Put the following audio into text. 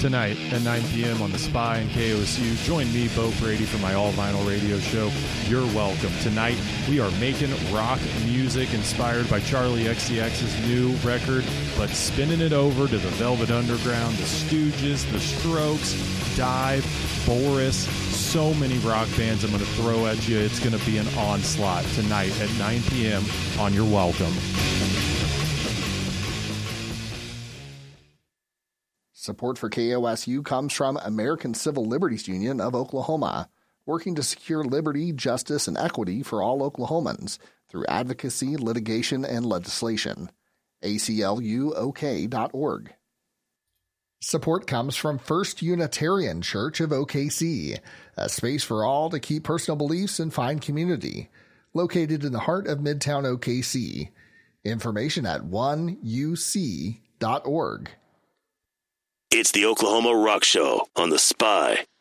Tonight at 9 p.m. on The Spy and KOSU. Join me, Bo Brady, for my all-vinyl radio show, You're Welcome. Tonight, we are making rock music inspired by Charlie XCX's new record, but spinning it over to the Velvet Underground, the Stooges, the Strokes, Dive, Boris, so many rock bands I'm going to throw at you. It's going to be an onslaught tonight at 9 p.m. on You're Welcome. Support for KOSU comes from American Civil Liberties Union of Oklahoma, working to secure liberty, justice, and equity for all Oklahomans through advocacy, litigation, and legislation. ACLUOK.org. Support comes from First Unitarian Church of OKC, a space for all to keep personal beliefs and find community, located in the heart of Midtown OKC. Information at 1UC.org. It's the Oklahoma Rock Show on The Spy